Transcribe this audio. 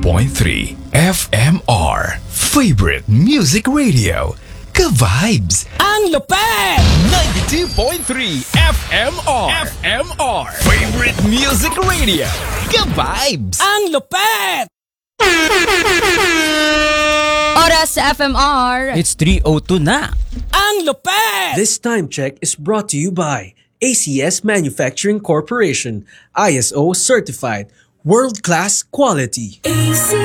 FMR Favorite Music Radio. Ka-vibes! Ang lupet! 92.3 FMR Favorite Music Radio. Ka-vibes! Ang lupet! Oras sa FMR. It's 3:02 na. Ang lupet! This time check is brought to you by ACS Manufacturing Corporation, ISO certified, world-class quality.